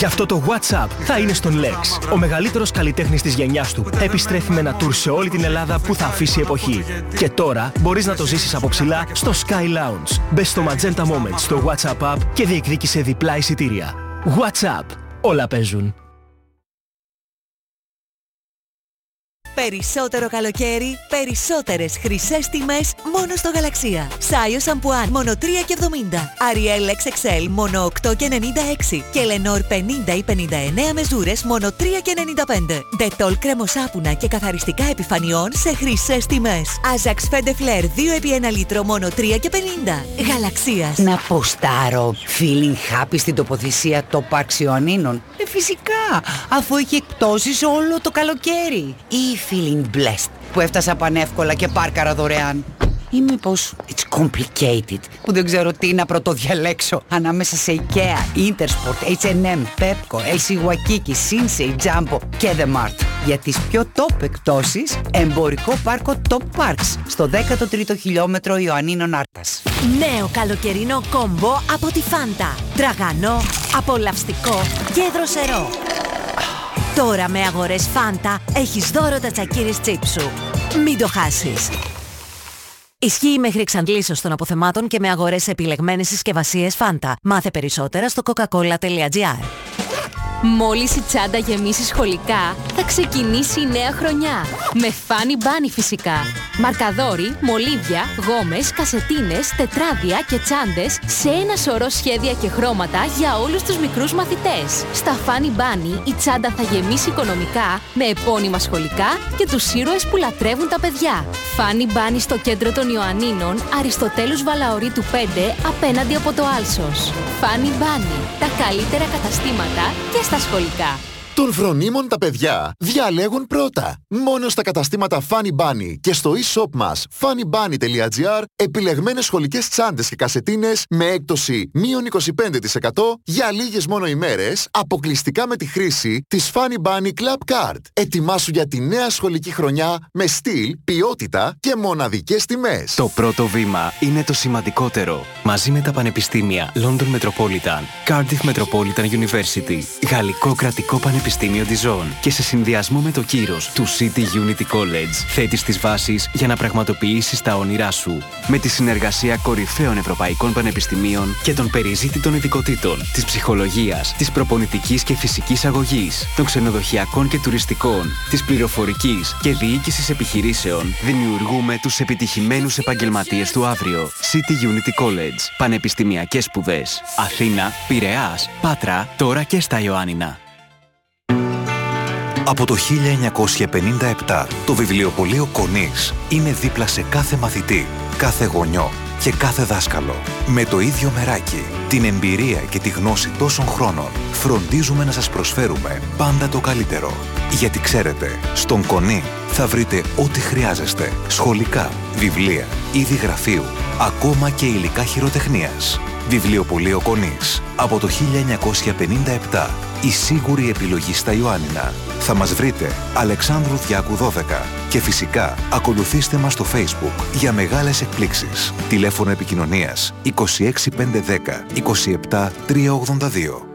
Γι' αυτό το WhatsApp θα είναι στον Lex. Ο μεγαλύτερος καλλιτέχνης της γενιάς του επιστρέφει με ένα tour σε όλη την Ελλάδα που θα αφήσει εποχή. Και τώρα μπορείς να το ζήσεις από ψηλά στο Sky Lounge. Μπες στο Magenta Moments στο WhatsApp app και διεκδίκησε διπλά εισιτήρια. WhatsApp. Όλα παίζουν. Περισσότερο καλοκαίρι, περισσότερες χρυσές τιμές μόνο στο Γαλαξία. Σάιο Σαμπουάν μόνο 3,70. Ariel XXL μόνο 8,96. Και Lenor 50 ή 59 μεζούρες μόνο 3,95. Dettol κρεμοσάπουνα και καθαριστικά επιφανειών σε χρυσές τιμές. Ajax Fede Flair 2 επί 1 λίτρο μόνο 3,50. Γαλαξίας. Να ποστάρω feeling happy στην τοποθεσία Top Parks Ιωαννίνων. Φυσικά, αφού έχει εκπτώσεις όλο το καλοκαίρι. Ή feeling blessed που έφτασα πανεύκολα και πάρκαρα δωρεάν. Ή μήπως it's complicated που δεν ξέρω τι να πρωτοδιαλέξω ανάμεσα σε IKEA, Intersport, H&M, Pepco, LC Waikiki, Sinsei, Jumbo και The Mart. Για τις πιο top εκπτώσεις, εμπορικό πάρκο Top Parks στο 13ο χιλιόμετρο Ιωαννίνων Άρτας. Νέο καλοκαιρινό κόμπο από τη Φάντα. Τραγανό, απολαυστικό και δροσερό. Τώρα με αγορές Φάντα έχεις δώρο τα τσακίρις τσίπ σου. Μην το χάσεις. Ισχύει μέχρι εξαντλήσεως των αποθεμάτων και με αγορές σε επιλεγμένες συσκευασίες Φάντα. Μάθε περισσότερα στο coca-cola.gr. Μόλις η τσάντα γεμίσει σχολικά, θα ξεκινήσει η νέα χρονιά. Με Funny Bunny φυσικά. Μαρκαδόροι, μολύβια, γόμες, κασετίνες, τετράδια και τσάντες σε ένα σωρό σχέδια και χρώματα για όλους τους μικρούς μαθητές. Στα Funny Bunny η τσάντα θα γεμίσει οικονομικά με επώνυμα σχολικά και τους ήρωες που λατρεύουν τα παιδιά. Funny Bunny στο κέντρο των Ιωαννίνων, Αριστοτέλους Βαλαωρίτου 5, απέναντι από το Άλσος. Funny Bunny, τα καλύτερα καταστήματα και στα σχολικά. Των φρονίμων τα παιδιά διαλέγουν πρώτα. Μόνο στα καταστήματα Funny Bunny και στο e-shop μας funnybunny.gr επιλεγμένες σχολικές τσάντες και κασετίνες με έκπτωση μείον 25% για λίγες μόνο ημέρες, αποκλειστικά με τη χρήση της Funny Bunny Club Card. Ετοιμάσου για τη νέα σχολική χρονιά με στυλ, ποιότητα και μοναδικές τιμές. Το πρώτο βήμα είναι το σημαντικότερο. Μαζί με τα πανεπιστήμια London Metropolitan, Cardiff Metropolitan University, Γαλλικό Κρατικό Πανεπιστήμιο Dijon και σε συνδυασμό με το κύρος του City Unity College θέτεις τις βάσεις για να πραγματοποιήσεις τα όνειρά σου. Με τη συνεργασία κορυφαίων ευρωπαϊκών πανεπιστημίων και των περιζήτητων ειδικοτήτων της ψυχολογίας, της προπονητικής και φυσικής αγωγής, των ξενοδοχειακών και τουριστικών, της πληροφορικής και διοίκησης επιχειρήσεων, δημιουργούμε τους επιτυχημένους επαγγελματίες του αύριο. City Unity College. Πανεπιστημιακές σπουδές. Αθήνα, Πειραιάς, Πάτρα, τώρα και στα Ιωάννινα. Από το 1957, το βιβλιοπωλείο Κονής είναι δίπλα σε κάθε μαθητή, κάθε γονιό και κάθε δάσκαλο. Με το ίδιο μεράκι, την εμπειρία και τη γνώση τόσων χρόνων, φροντίζουμε να σας προσφέρουμε πάντα το καλύτερο. Γιατί ξέρετε, στον Κονή θα βρείτε ό,τι χρειάζεστε. Σχολικά, βιβλία, είδη γραφείου, ακόμα και υλικά χειροτεχνίας. Βιβλιοπωλείο Κονής. Από το 1957, η σίγουρη επιλογή στα Ιωάννινα. Θα μας βρείτε Αλεξάνδρου Διάκου 12 και φυσικά ακολουθήστε μας στο Facebook για μεγάλες εκπλήξεις. Τηλέφωνο επικοινωνίας 26510 27 382.